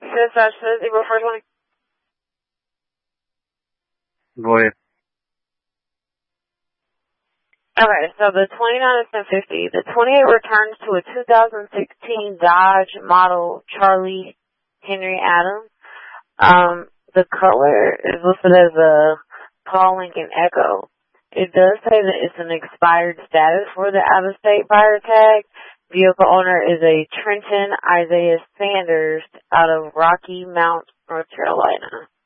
April 420. Go ahead. Okay, so the 29 is 1050. The 28 returns to a 2016 Dodge model Charlie Henry Adams. The color is listed as a Paul Lincoln Echo. It does say that it's an expired status for the out-of-state buyer tag. Vehicle owner is a Trenton Isaiah Sanders out of Rocky Mount, North Carolina.